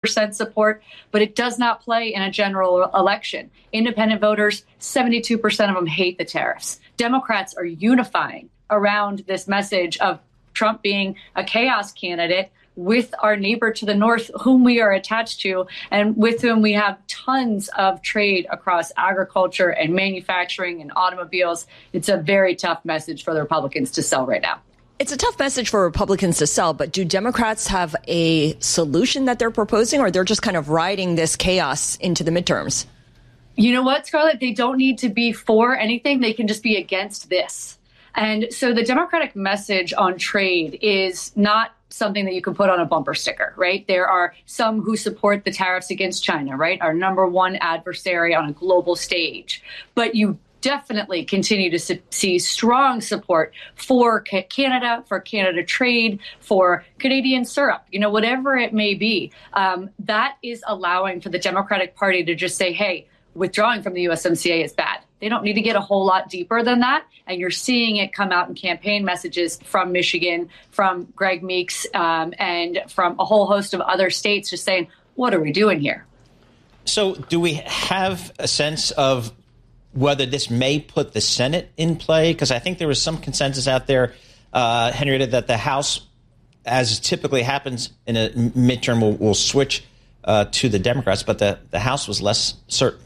60% support, but it does not play in a general election. Independent voters, 72% of them hate the tariffs. Democrats are unifying around this message of Trump being a chaos candidate with our neighbor to the north, whom we are attached to, and with whom we have tons of trade across agriculture and manufacturing and automobiles. It's a very tough message for the Republicans to sell right now. It's a tough message for Republicans to sell, but do Democrats have a solution that they're proposing, or they're just kind of riding this chaos into the midterms? You know what, Scarlett? They don't need to be for anything. They can just be against this. And so the Democratic message on trade is not something that you can put on a bumper sticker, right? There are some who support the tariffs against China, right? Our number one adversary on a global stage. But you definitely continue to see strong support for Canada, for Canada trade, for Canadian syrup, whatever it may be. That is allowing for the Democratic Party to just say, hey, withdrawing from the USMCA is bad. They don't need to get a whole lot deeper than that. And you're seeing it come out in campaign messages from Michigan, from Greg Meeks, and from a whole host of other states just saying, what are we doing here? So do we have a sense of whether this may put the Senate in play? Because I think there was some consensus out there, Henrietta, that the House, as typically happens in a midterm, will switch to the Democrats, but the House was less certain.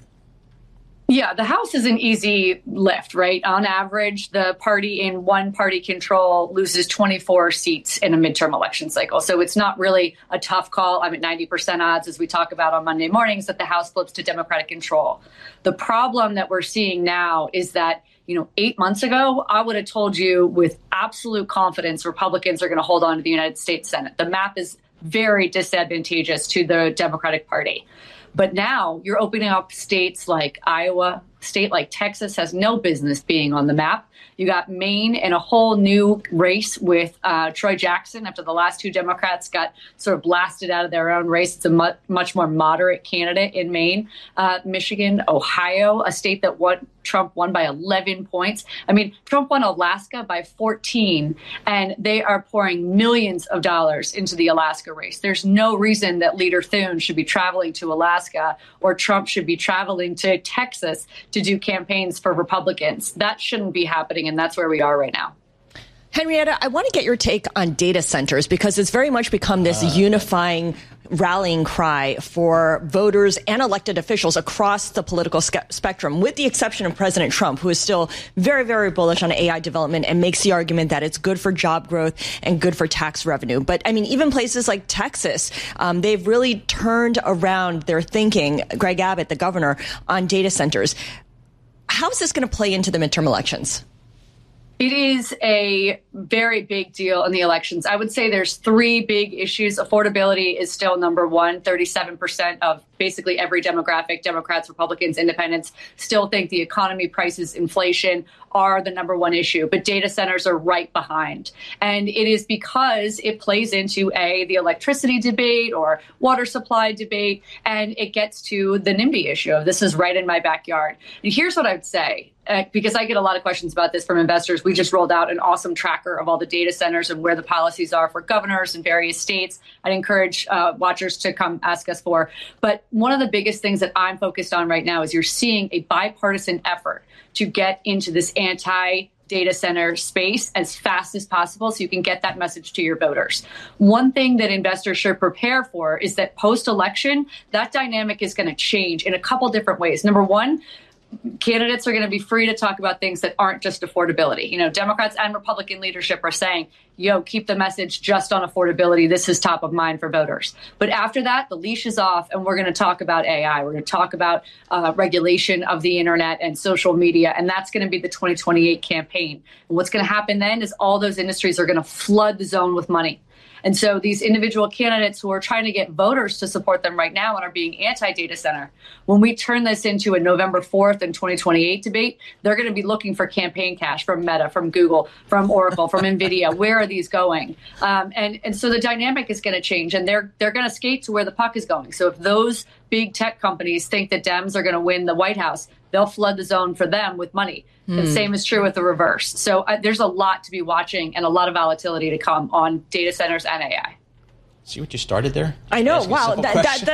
Yeah, the House is an easy lift, right? On average, the party in one party control loses 24 seats in a midterm election cycle. So it's not really a tough call. I'm at 90% odds, as we talk about on Monday mornings, that the House flips to Democratic control. The problem that we're seeing now is that 8 months ago, I would have told you with absolute confidence Republicans are going to hold on to the United States Senate. The map is very disadvantageous to the Democratic Party. But now you're opening up states like Iowa, state like Texas has no business being on the map. You got Maine in a whole new race with Troy Jackson after the last two Democrats got sort of blasted out of their own race. It's a much more moderate candidate in Maine. Michigan, Ohio, a state that Trump won by 11 points. I mean, Trump won Alaska by 14, and they are pouring millions of dollars into the Alaska race. There's no reason that Leader Thune should be traveling to Alaska or Trump should be traveling to Texas to do campaigns for Republicans. That shouldn't be happening, and that's where we are right now. Henrietta, I want to get your take on data centers, because it's very much become this unifying rallying cry for voters and elected officials across the political spectrum, with the exception of President Trump, who is still very, very bullish on AI development and makes the argument that it's good for job growth and good for tax revenue. But I mean, even places like Texas, they've really turned around their thinking, Greg Abbott, the governor, on data centers. How is this going to play into the midterm elections? It is a very big deal in the elections. I would say there's three big issues. Affordability is still number one. 37% of basically every demographic, Democrats, Republicans, independents, still think the economy, prices, inflation are the number one issue. But data centers are right behind. And it is because it plays into the electricity debate or water supply debate, and it gets to the NIMBY issue of this is right in my backyard. And here's what I would say. Because I get a lot of questions about this from investors. We just rolled out an awesome tracker of all the data centers and where the policies are for governors in various states. I'd encourage watchers to come ask us for. But one of the biggest things that I'm focused on right now is you're seeing a bipartisan effort to get into this anti-data center space as fast as possible so you can get that message to your voters. One thing that investors should prepare for is that post-election, that dynamic is going to change in a couple different ways. Number one, candidates are going to be free to talk about things that aren't just affordability. Democrats and Republican leadership are saying, keep the message just on affordability. This is top of mind for voters. But after that, the leash is off, and we're going to talk about AI. We're going to talk about regulation of the internet and social media, and that's going to be the 2028 campaign. And what's going to happen then is all those industries are going to flood the zone with money. And so these individual candidates who are trying to get voters to support them right now and are being anti-data center, when we turn this into a November 4th and 2028 debate, they're going to be looking for campaign cash from Meta, from Google, from Oracle, from NVIDIA. Where are these going? And so the dynamic is going to change, and they're going to skate to where the puck is going. So if those big tech companies think that Dems are going to win the White House, they'll flood the zone for them with money. The same is true with the reverse. So there's a lot to be watching and a lot of volatility to come on data centers and AI. See what you started there? I know. Wow.